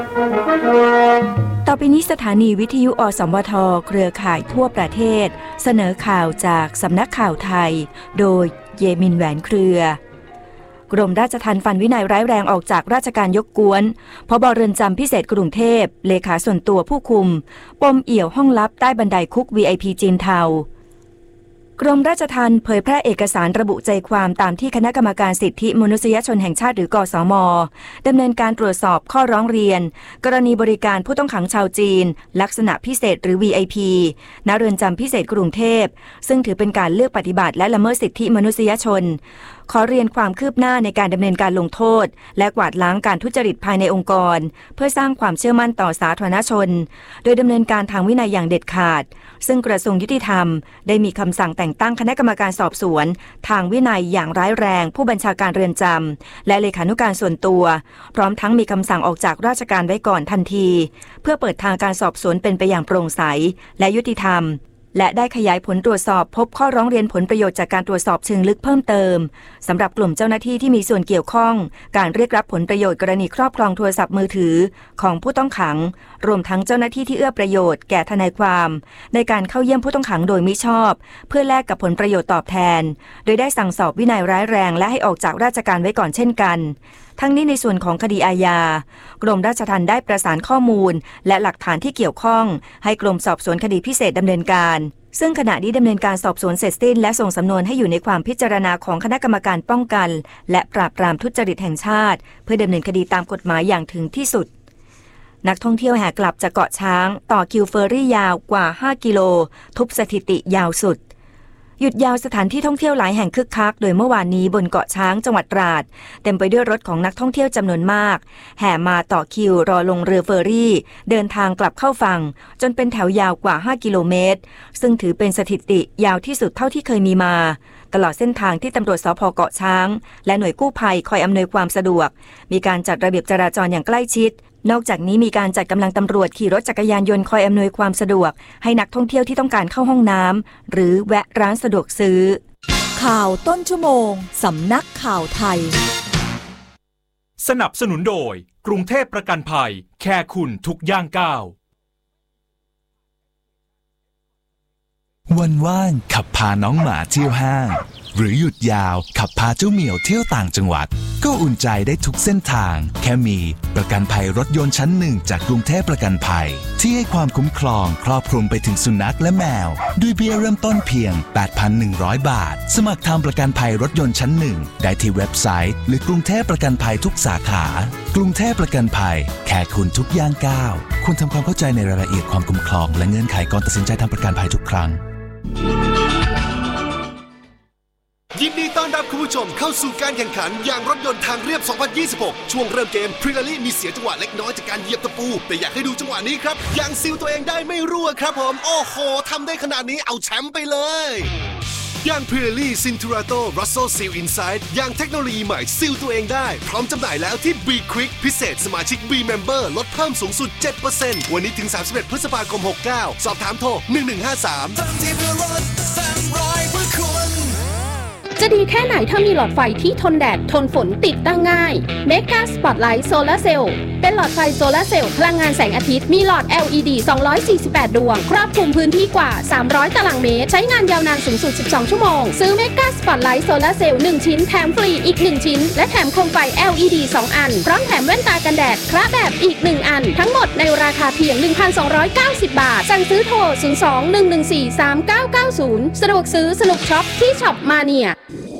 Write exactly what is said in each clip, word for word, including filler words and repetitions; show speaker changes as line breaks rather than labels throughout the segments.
ต่อไปนี้สถานีวิทยุอสมทเครือข่ายทั่วประเทศเสนอข่าวจากสำนักข่าวไทยโดยเยมินแหวนเครือกรมราชทัณฑ์ฟันวินัยร้ายแรงออกจากราชการยกกวนผบ.เรือนจำพิเศษกรุงเทพเลขาส่วนตัวผู้คุมปมเอี่ยวห้องลับใต้บันไดคุก วี ไอ พี จีนเทากรมราชทัณฑ์เผยแพร่เอกสารระบุใจความตามที่คณะกรรมการสิทธิมนุษยชนแห่งชาติหรือกสม.ดำเนินการตรวจสอบข้อร้องเรียนกรณีบริการผู้ต้องขังชาวจีนลักษณะพิเศษหรือ วี ไอ พี ณ เรือนจำพิเศษกรุงเทพซึ่งถือเป็นการเลือกปฏิบัติและละเมิดสิทธิมนุษยชนขอเรียนความคืบหน้าในการดำเนินการลงโทษและกวาดล้างการทุจริตภายในองค์กรเพื่อสร้างความเชื่อมั่นต่อสาธารณชนโดยดำเนินการทางวินัยอย่างเด็ดขาดซึ่งกระทรวงยุติธรรมได้มีคำสั่งแต่งตั้งคณะกรรมการสอบสวนทางวินัยอย่างร้ายแรงผู้บัญชาการเรือนจำและเลขานุการส่วนตัวพร้อมทั้งมีคำสั่งออกจากราชการไว้ก่อนทันทีเพื่อเปิดทางการสอบสวนเป็นไปอย่างโปร่งใสและยุติธรรมและได้ขยายผลตรวจสอบพบข้อร้องเรียนผลประโยชน์จากการตรวจสอบเชิงลึกเพิ่มเติมสำหรับกลุ่มเจ้าหน้าที่ที่มีส่วนเกี่ยวข้องการเรียกรับผลประโยชน์กรณีครอบครองโทรศัพท์มือถือของผู้ต้องขังรวมทั้งเจ้าหน้าที่ที่เอื้อประโยชน์แก่ทนายความในการเข้าเยี่ยมผู้ต้องขังโดยมิชอบเพื่อแลกกับผลประโยชน์ตอบแทนโดยได้สั่งสอบวินัยร้ายแรงและให้ออกจากราชการไว้ก่อนเช่นกันทั้งนี้ในส่วนของคดีอาญากรมราชทัณฑ์ได้ประสานข้อมูลและหลักฐานที่เกี่ยวข้องให้กรมสอบสวนคดีพิเศษดำเนินการซึ่งขณะนี้ดำเนินการสอบสวนเสร็จสิ้นและส่งสำนวนให้อยู่ในความพิจารณาของคณะกรรมการป้องกันและปราบปรามทุจริตแห่งชาติเพื่อดำเนินคดีตามกฎหมายอย่างถึงที่สุดนักท่องเที่ยวแห่กลับจากเกาะช้างต่อคิวเฟอร์รี่ยาวกว่าห้ากิโลทุบสถิติยาวสุดหยุดยาวสถานที่ท่องเที่ยวหลายแห่งคึกคักโดยเมื่อวานนี้บนเกาะช้างจังหวัดตราดเต็มไปด้วยรถของนักท่องเที่ยวจำนวนมากแห่มาต่อคิวรอลงเรือเฟอร์รี่เดินทางกลับเข้าฝั่งจนเป็นแถวยาวกว่าห้ากิโลเมตรซึ่งถือเป็นสถิติยาวที่สุดเท่าที่เคยมีมาตลอดเส้นทางที่ตำรวจสภ.เกาะช้างและหน่วยกู้ภัยคอยอำนวยความสะดวกมีการจัดระเบียบจราจรอย่างใกล้ชิดนอกจากนี้มีการจัดกำลังตำรวจขี่รถจักรยานยนต์คอยอำนวยความสะดวกให้นักท่องเที่ยวที่ต้องการเข้าห้องน้ำหรือแวะร้านสะดวกซื้อ
ข่าวต้นชั่วโมงสำนักข่าวไทย
สนับสนุนโดยกรุงเทพประกันภัยแค่คุณทุกย่างก้าว
วันว่างขับพาน้องหมาเที่ยวห้างหรือหยุดยาวขับพาเจ้าเหมียวเที่ยวต่างจังหวัดก็อุ่นใจได้ทุกเส้นทางแค่มีประกันภัยรถยนต์ชั้นหนึ่งจากกรุงเทพประกันภัยที่ให้ความคุ้มครองครอบคลุมไปถึงสุนัขและแมวด้วยเบี้ยเริ่มต้นเพียง แปดพันหนึ่งร้อย บาทสมัครทำประกันภัยรถยนต์ชั้นหนึ่งได้ที่เว็บไซต์หรือกรุงเทพประกันภัยทุกสาขากรุงเทพประกันภัยแค่คุณทุกย่างก้าวควรทำความเข้าใจในรายละเอียดความคุ้มครองและเงื่อนไขก่อนตัดสินใจทำประกันภัยทุกครั้ง
ยินดีต้อนรับคุณผู้ชมเข้าสู่การแข่งขันยางรถยนต์ทางเรียบ สองพันยี่สิบหก ช่วงเริ่มเกมพรีนาลี่มีเสียจังหวะเล็กน้อยจากการเหยียบตะปูแต่อยากให้ดูจังหวะนี้ครับยางซีลตัวเองได้ไม่รั่วครับผมโอ้โหทำได้ขนาดนี้เอาแชมป์ไปเลยยางพรีนาลี่ซินทูราโตรัสโซซีลอินไซด์ยางเทคโนโลยีใหม่ซีลตัวเองได้พร้อมจำหน่ายแล้วที่ B Quick พิเศษสมาชิก B Member ลดเพิ่มสูงสุด เจ็ดเปอร์เซ็นต์ วันนี้ถึงสามสิบเอ็ดพฤษภาคมหกเก้าสอบถามโทรหนึ่งหนึ่งห้าสาม
เติมที่เพื่อรถเต็มร้อยเพื่อคุณ
จะดีแค่ไหนถ้ามีหลอดไฟที่ทนแดดทนฝนติดตั้งง่าย Mega Spotlight Solar Cell เป็นหลอดไฟโซลาร์เซลล์พลังงานแสงอาทิตย์มีหลอด แอล อี ดี สองร้อยสี่สิบแปดดวงครอบคลุมพื้นที่กว่าสามร้อยตารางเมตรใช้งานยาวนานสูงสุดสิบสองชั่วโมงซื้อ Mega Spotlight Solar Cell หนึ่งชิ้นแถมฟรีอีกหนึ่งชิ้นและแถมโคมไฟ แอล อี ดี สองอันพร้อมแถมแว่นตากันแดดคละแบบอีกหนึ่งอันทั้งหมดในราคาเพียง หนึ่งพันสองร้อยเก้าสิบ บาทสั่งซื้อโทรศูนย์ สอง หนึ่ง หนึ่ง สี่ สาม เก้า เก้า ศูนย์สะดวกซื้อสนุกช็อปที่ช็อปมาเนีย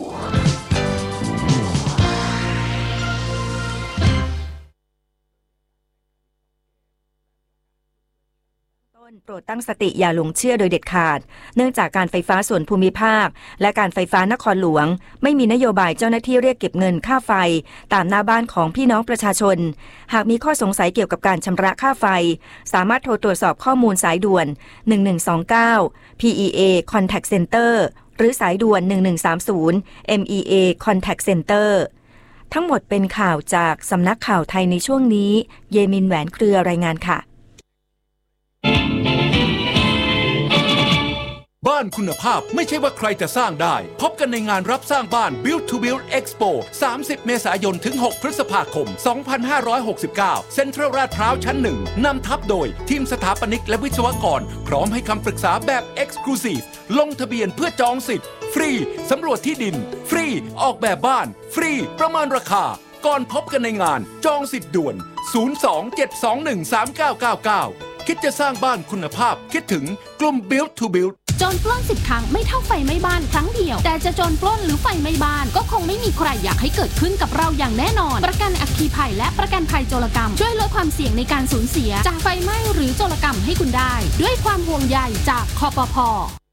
โปรดตั้งสติอย่าหลงเชื่อโดยเด็ดขาดเนื่องจากการไฟฟ้าส่วนภูมิภาคและการไฟฟ้านครหลวงไม่มีนโยบายเจ้าหน้าที่เรียกเก็บเงินค่าไฟตามหน้าบ้านของพี่น้องประชาชนหากมีข้อสงสัยเกี่ยวกับการชำระค่าไฟสามารถโทรตรวจสอบข้อมูลสายด่วนหนึ่งหนึ่งสองเก้า พี อี เอ Contact Center หรือสายด่วนหนึ่งหนึ่งสามศูนย์ เอ็ม อี เอ Contact Center ทั้งหมดเป็นข่าวจากสำนักข่าวไทยในช่วงนี้เยมินแหวนเครือรายงานค่ะ
บ้านคุณภาพไม่ใช่ว่าใครจะสร้างได้พบกันในงานรับสร้างบ้าน Build to Build Expo สามสิบเมษายนถึงหกพฤษภาคมสองพันห้าร้อยหกสิบเก้าเซ็นทรัลลาดพร้าวชั้นหนึ่งนำทัพโดยทีมสถาปนิกและวิศวกรพร้อมให้คำปรึกษาแบบ Exclusive ลงทะเบียนเพื่อจองสิทธิ์ฟรีสำรวจที่ดินฟรีออกแบบบ้านฟรีประเมินราคาก่อนพบกันในงานจองสิทธิ์ด่วนศูนย์ สอง เจ็ด สอง หนึ่ง สาม เก้า เก้า เก้าคิดจะสร้างบ้านคุณภาพคิดถึงกลุ่ม Build to Build
โจรปล้นสิบครั้งไม่เท่าไฟไหม้บ้านครั้งเดียวแต่จะโจรปล้นหรือไฟไหม้บ้านก็คงไม่มีใครอยากให้เกิดขึ้นกับเราอย่างแน่นอนประกันอัคคีภัยและประกันภัยโจรกรรมช่วยลดความเสี่ยงในการสูญเสียจากไฟไหม้หรือโจรกรรมให้คุณได้ด้วยความห่วงใยจากคปภ.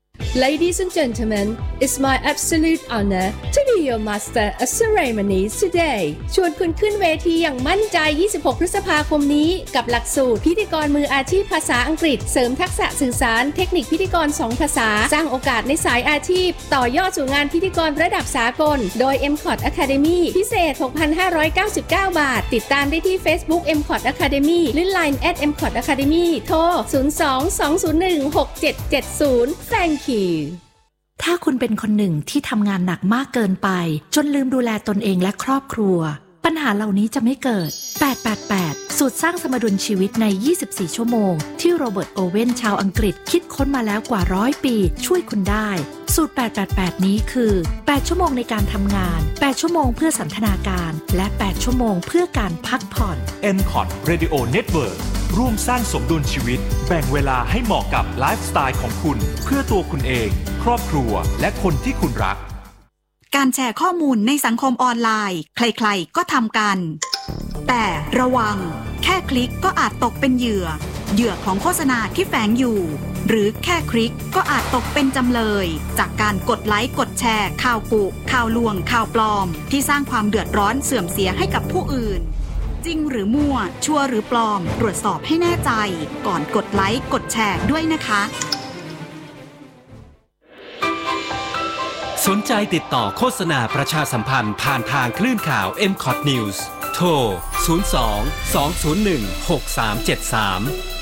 Ladies and gentlemen, it's my absolute honor to be your master of ceremonies today. ชวนคุณขึ้นเวทีอย่างมั่นใจยี่สิบหกพฤษภาคมนี้กับหลักสูตรพิธีกรมืออาชีพภาษาอังกฤษเสริมทักษะสื่อสารเทคนิคพิธีกรสองภาษาสร้างโอกาสในสายอาชีพต่อยอดสู่งานพิธีกรระดับสากลโดย เอ็ม คอท Academy พิเศษ หกพันห้าร้อยเก้าสิบเก้า บาทติดตามได้ที่ Facebook เอ็ม คอท Academy หรือ ไลน์ แอท เอ็ม คอท Academy โทร ศูนย์ สอง สอง ศูนย์ หนึ่ง หก เจ็ด เจ็ด ศูนย์ Thank you
ถ้าคุณเป็นคนหนึ่งที่ทำงานหนักมากเกินไปจนลืมดูแลตนเองและครอบครัวปัญหาเหล่านี้จะไม่เกิดแปด แปด แปดสูตรสร้างสมดุลชีวิตในยี่สิบสี่ชั่วโมงที่โรเบิร์ตโอเว่นชาวอังกฤษคิดค้นมาแล้วกว่าร้อยปีช่วยคุณได้สูตรแปด แปด แปดนี้คือแปดชั่วโมงในการทำงานแปดชั่วโมงเพื่อสันทนาการและแปดชั่วโมงเพื่อการพักผ่อน
เอ็ม คอท Radio Network ร่วมสร้างสมดุลชีวิตแบ่งเวลาให้เหมาะกับไลฟ์สไตล์ของคุณเพื่อตัวคุณเองครอบครัวและคนที่คุณรัก
การแชร์ข้อมูลในสังคมออนไลน์ใครๆก็ทำกันแต่ระวังแค่คลิกก็อาจตกเป็นเหยื่อเหยื่อของโฆษณาที่แฝงอยู่หรือแค่คลิกก็อาจตกเป็นจำเลยจากการกดไลค์กดแชร์ข่าวกุข่าวลวงข่าวปลอมที่สร้างความเดือดร้อนเสื่อมเสียให้กับผู้อื่นจริงหรือมั่วชัวร์หรือปลอมตรวจสอบให้แน่ใจก่อนกดไลค์กดแชร์ด้วยนะคะ
สนใจติดต่อโฆษณาประชาสัมพันธ์ผ่านทางคลื่นข่าว เอ็ม คอท News โทร ศูนย์ สอง สอง ศูนย์ หนึ่ง หก สาม เจ็ด สาม